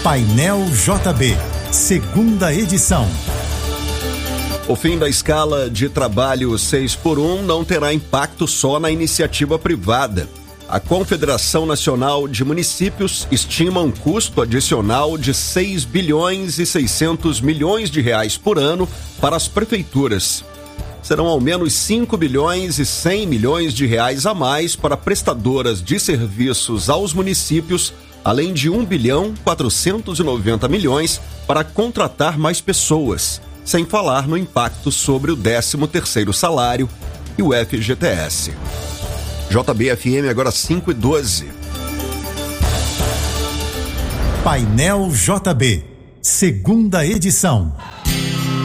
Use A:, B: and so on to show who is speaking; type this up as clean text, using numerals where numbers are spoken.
A: Painel JB, segunda edição.
B: O fim da escala de trabalho 6x1 não terá impacto só na iniciativa privada. A Confederação Nacional de Municípios estima um custo adicional de 6 bilhões e 600 milhões de reais por ano para as prefeituras. Serão ao menos 5 bilhões e 100 milhões de reais a mais para prestadoras de serviços aos municípios, além de 1 bilhão 490 milhões para contratar mais pessoas, sem falar no impacto sobre o 13º salário e o FGTS. JB-FM agora 5:12.
A: Painel JB, segunda edição.